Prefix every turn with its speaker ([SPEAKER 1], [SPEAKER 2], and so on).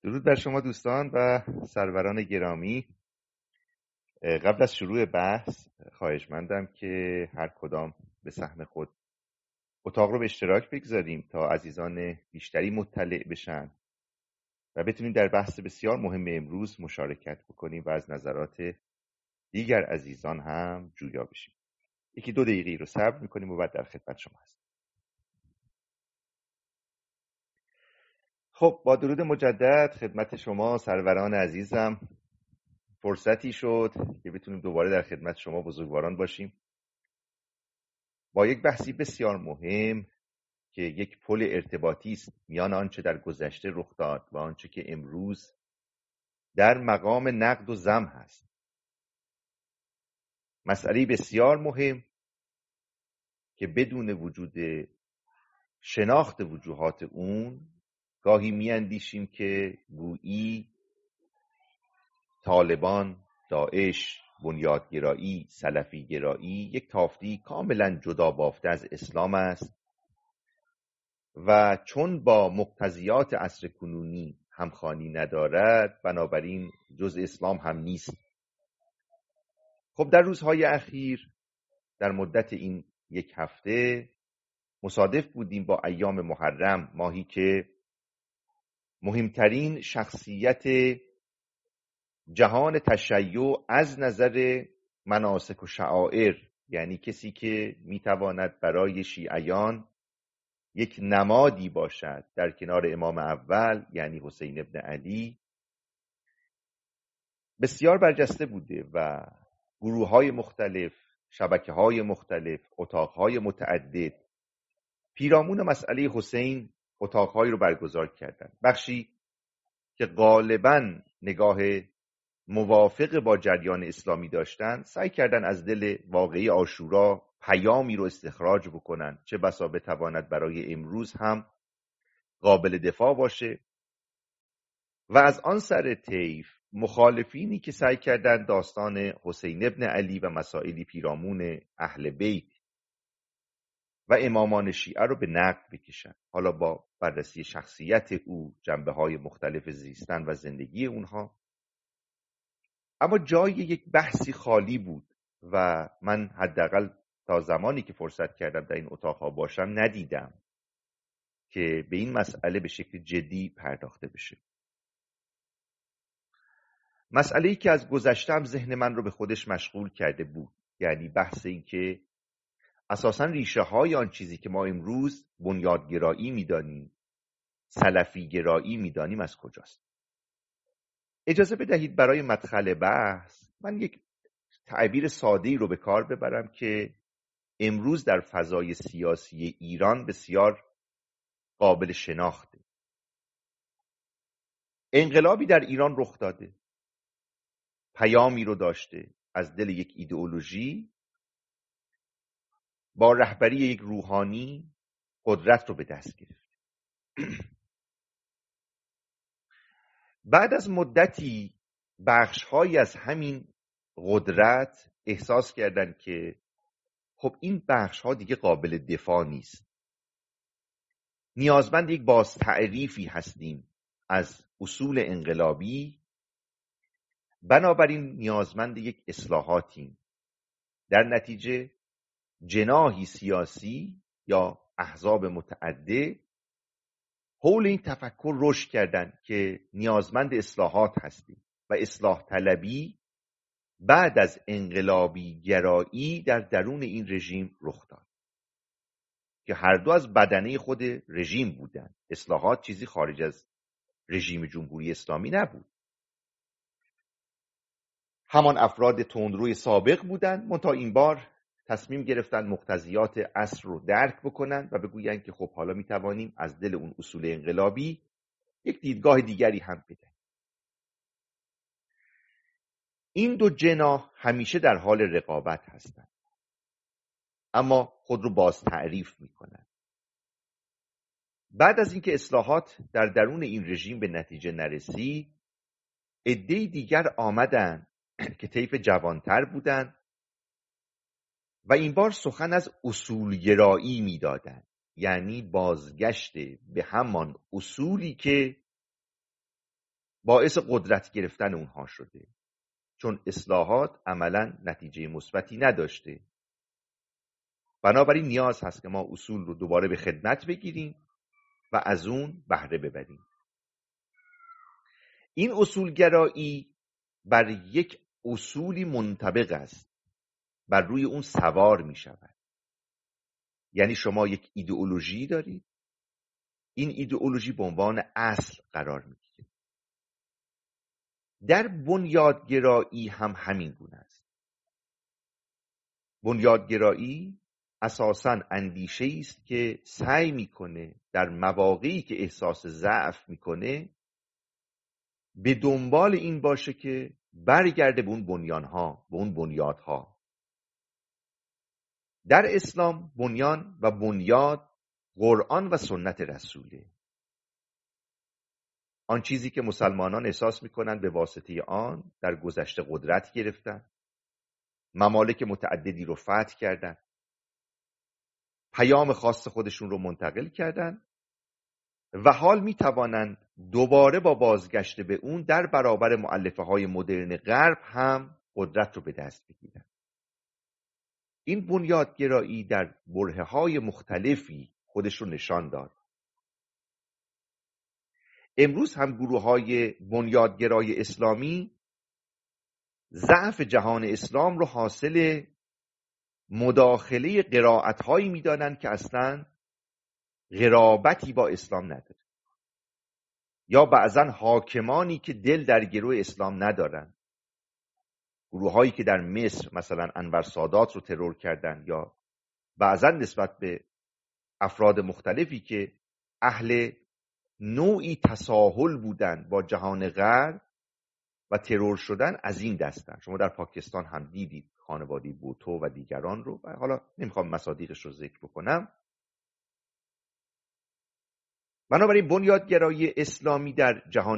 [SPEAKER 1] درود بر شما دوستان و سروران گرامی. قبل از شروع بحث خواهشمندم که هر کدام به سهم خود اتاق رو به اشتراک بگذاریم تا عزیزان بیشتری مطلع بشن و بتونیم در بحث بسیار مهم امروز مشارکت بکنیم و از نظرات دیگر عزیزان هم جویا بشیم. یکی دو دقیقه رو صبر میکنیم و بعد در خدمت شما هستیم. خب، با درود مجدد خدمت شما سروران عزیزم. فرصتی شد که بتونیم دوباره در خدمت شما بزرگواران باشیم با یک بحثی بسیار مهم که یک پل ارتباطی است میان آنچه در گذشته رخ داد و آنچه که امروز در مقام نقد و ذم هست. مسئله بسیار مهم که بدون وجود شناخت وجوهات اون گاهی میاندیشیم که گویی طالبان، داعش، بنیادگرایی، سلفی گرایی یک تافتی کاملا جدا بافته از اسلام است و چون با مقتضیات عصر کنونی همخوانی ندارد بنابراین جز اسلام هم نیست. خب در روزهای اخیر در مدت این یک هفته مصادف بودیم با ایام محرم، ماهی که مهمترین شخصیت جهان تشیع از نظر مناسک و شعائر، یعنی کسی که میتواند برای شیعیان یک نمادی باشد در کنار امام اول یعنی حسین ابن علی، بسیار برجسته بوده و گروه‌های مختلف، شبکه‌های مختلف، اتاق‌های متعدد پیرامون مسئله حسین اتاق‌هایی رو برگزار کردند. بخشی که غالباً نگاه موافق با جریان اسلامی داشتن سعی کردن از دل واقعی عاشورا پیامی رو استخراج بکنن، چه بسا بتواند برای امروز هم قابل دفاع باشه. و از آن سر طیف مخالفینی که سعی کردن داستان حسین ابن علی و مسائلی پیرامون اهل بیت و امامان شیعه رو به نقد بکشن، حالا با بررسی شخصیت او، جنبه‌های مختلف زیستن و زندگی اونها. اما جای یک بحثی خالی بود و من حداقل تا زمانی که فرصت کردم در این اتاقها باشم ندیدم که به این مسئله به شکل جدی پرداخته بشه. مسئله‌ای که از گذشتم ذهن من رو به خودش مشغول کرده بود، یعنی بحث این که اساساً ریشه های آن چیزی که ما امروز بنیادگرایی میدانیم، سلفی گرایی میدانیم از کجاست. اجازه بدهید برای مدخل بحث من یک تعبیر ساده‌ای رو به کار ببرم که امروز در فضای سیاسی ایران بسیار قابل شناخته. انقلابی در ایران رخ داده، پیامی رو داشته، از دل یک ایدئولوژی با رهبری یک روحانی قدرت رو به دست گرفت. بعد از مدتی بخش‌هایی از همین قدرت احساس کردند که خب این بخش‌ها دیگه قابل دفاع نیست، نیازمند یک بازتعریفی هستیم از اصول انقلابی، بنابراین نیازمند یک اصلاحاتیم. در نتیجه جناحی سیاسی یا احزاب متعدد حول این تفکر رشد کردند که نیازمند اصلاحات هستیم و اصلاح طلبی بعد از انقلابی گرایی در درون این رژیم رخ داد که هر دو از بدنه خود رژیم بودند. اصلاحات چیزی خارج از رژیم جمهوری اسلامی نبود. همان افراد تندروی سابق بودند، منتها این بار تصمیم گرفتن مقتضیات عصر رو درک بکنن و بگوین که خب حالا میتوانیم از دل اون اصول انقلابی یک دیدگاه دیگری هم بدیم. این دو جناح همیشه در حال رقابت هستند، اما خود رو باز تعریف میکنن. بعد از اینکه اصلاحات در درون این رژیم به نتیجه نرسید، عده‌ای دیگر آمدن که طیف جوانتر بودند و این بار سخن از اصولگرایی میدادند، یعنی بازگشت به همان اصولی که باعث قدرت گرفتن اونها شده، چون اصلاحات عملاً نتیجه مثبتی نداشته. بنابراین نیاز هست که ما اصول رو دوباره به خدمت بگیریم و از اون بهره ببریم. این اصولگرایی بر یک اصولی منطبق است، بر روی اون سوار می شود. یعنی شما یک ایدئولوژی دارید، این ایدئولوژی به عنوان اصل قرار می گیره. در بنیادگرایی هم همین گونه است. بنیادگرایی اساساً اندیشه است که سعی میکنه در مواقعی که احساس ضعف میکنه به دنبال این باشه که برگرده به اون بنیانها، به اون بنیادها. در اسلام بنیان و بنیاد قرآن و سنت رسوله. آن چیزی که مسلمانان احساس میکنند به واسطه آن در گذشته قدرت گرفتن، ممالک متعددی رو فتح کردن، پیام خاص خودشون رو منتقل کردن و حال میتوانند دوباره با بازگشت به اون در برابر مؤلفه های مدرن غرب هم قدرت رو به دست بگیرن. این بنیادگرایی در برهه های مختلفی خودش رو نشان داد. امروز هم گروه های بنیادگرای اسلامی ضعف جهان اسلام رو حاصل مداخله قرائت هایی میدانند که اصلاً قرابتی با اسلام نداره، یا بعضاً حاکمانی که دل در گروه اسلام ندارن. گروه هایی که در مصر مثلا انور سادات رو ترور کردن، یا بعضاً نسبت به افراد مختلفی که اهل نوعی تساهل بودن با جهان غرب و ترور شدن، از این دستن. شما در پاکستان هم دیدید خانواده بوتو و دیگران رو، و حالا نمیخوام مصادیقش رو ذکر بکنم. بنابراین بنیادگرایی اسلامی در جهان